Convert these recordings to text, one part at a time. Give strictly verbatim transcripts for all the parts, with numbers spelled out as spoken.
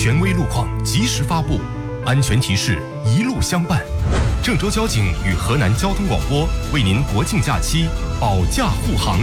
权威路况及时发布，安全提示一路相伴。郑州交警与河南交通广播为您国庆假期保驾护航。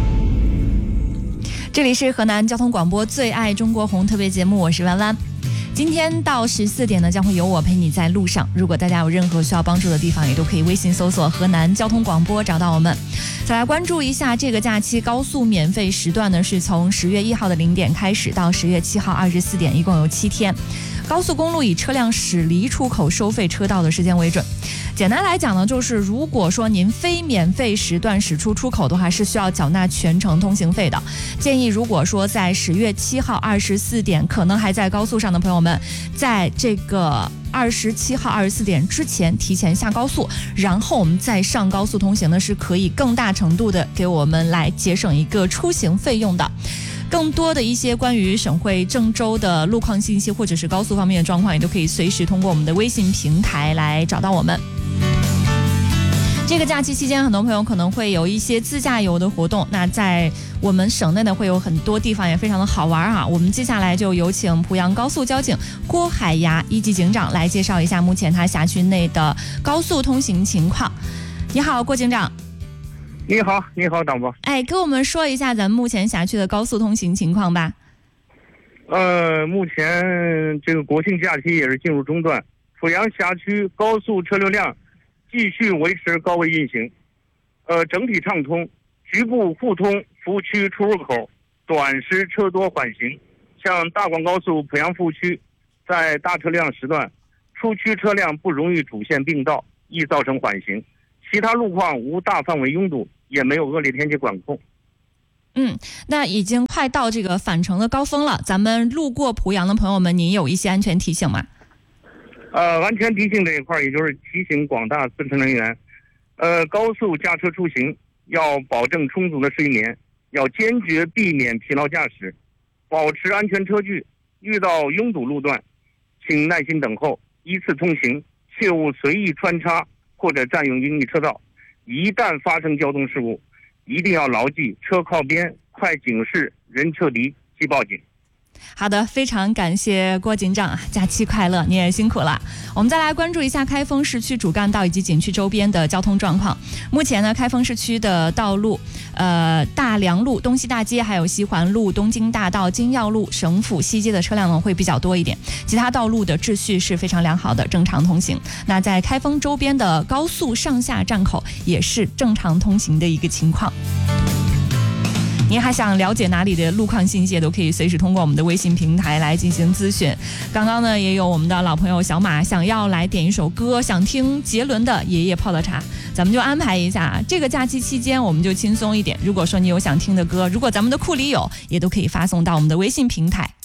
这里是河南交通广播最爱中国红特别节目，我是弯弯。今天到十四点呢，将会有我陪你在路上。如果大家有任何需要帮助的地方，也都可以微信搜索河南交通广播找到我们。再来关注一下这个假期高速免费时段呢，是从十月一号的零点开始到十月七号二十四点，一共有七天。高速公路以车辆驶离出口收费车道的时间为准。简单来讲呢，就是如果说您非免费时段驶出出口的话，是需要缴纳全程通行费的。建议如果说在十月七号二十四点可能还在高速上的朋友们，在这个二十七号二十四点之前提前下高速，然后我们再上高速通行呢，是可以更大程度的给我们来节省一个出行费用的。更多的一些关于省会郑州的路况信息或者是高速方面的状况，也都可以随时通过我们的微信平台来找到我们。这个假期期间，很多朋友可能会有一些自驾游的活动，那在我们省内呢，会有很多地方也非常的好玩啊。我们接下来就有请濮阳高速交警郭海牙一级警长来介绍一下目前他辖区内的高速通行情况。你好，郭警长。 你好，你好，导播。 哎，跟我们说一下咱们目前辖区的高速通行情况吧。 呃，目前这个国庆假期也是进入中段，濮阳辖区高速车流量继续维持高位运行，呃，整体畅通，局部互通服务区出入口短时车多缓行。像大广高速濮阳服务区，在大车辆时段，出区车辆不容易主线并道，易造成缓行。其他路况无大范围拥堵，也没有恶劣天气管控。 嗯，那已经快到这个返程的高峰了，咱们路过濮阳的朋友们，您有一些安全提醒吗？ 呃，安全提醒这一块，也就是提醒广大司乘人员，呃，高速驾车出行要保证充足的睡眠，要坚决避免疲劳驾驶，保持安全车距。遇到拥堵路段，请耐心等候，依次通行，切勿随意穿插或者占用营地车道。一旦发生交通事故，一定要牢记车靠边、快警示、人撤离即报警。 好的，非常感谢郭警长，假期快乐，你也辛苦了。我们再来关注一下开封市区主干道以及景区周边的交通状况。目前呢，开封市区的道路，呃，大梁路、东西大街，还有西环路、东京大道、金耀路、省府西街的车辆呢会比较多一点，其他道路的秩序是非常良好的，正常通行。那在开封周边的高速上下站口也是正常通行的一个情况。您还想了解哪里的路况信息，都可以随时通过我们的微信平台来进行咨询。刚刚呢，也有我们的老朋友小马想要来点一首歌，想听杰伦的《爷爷泡的茶》，咱们就安排一下。这个假期期间我们就轻松一点，如果说你有想听的歌，如果咱们的库里有，也都可以发送到我们的微信平台。